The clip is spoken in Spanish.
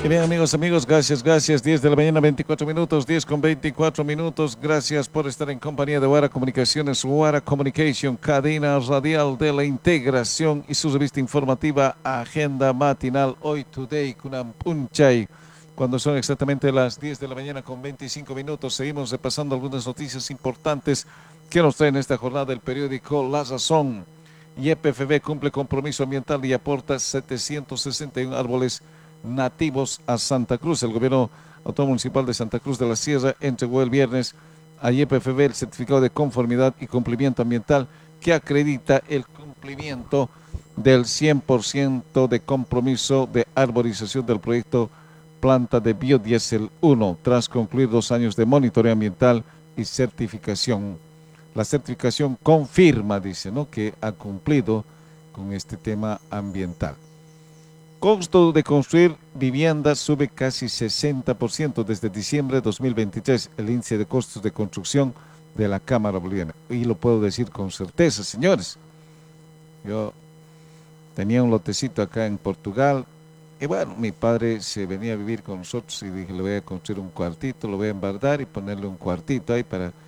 Y bien, amigos, gracias. 10 de la mañana, 24 minutos, 10 con 24 minutos. Gracias por estar en compañía de Wara Comunicaciones, Wara Communication, cadena radial de la integración y su revista informativa Agenda Matinal, Hoy Today, Kunam Punchay. Cuando son exactamente las 10 de la mañana con 25 minutos, seguimos repasando algunas noticias importantes que nos traen esta jornada del periódico La Razón. YPFB cumple compromiso ambiental y aporta 761 árboles nativos a Santa Cruz. El gobierno autónomo municipal de Santa Cruz de la Sierra entregó el viernes a YPFB el certificado de conformidad y cumplimiento ambiental que acredita el cumplimiento del 100% de compromiso de arborización del proyecto Planta de Biodiesel 1 tras concluir 2 años de monitoreo ambiental y certificación. La certificación confirma, dice, ¿no?, que ha cumplido con este tema ambiental. Costo de construir viviendas sube casi 60% desde diciembre de 2023, el índice de costos de construcción de la Cámara Boliviana. Y lo puedo decir con certeza, señores. Yo tenía un lotecito acá en Portugal y bueno, mi padre se venía a vivir con nosotros y dije, le voy a construir un cuartito, lo voy a embardar y ponerle un cuartito ahí para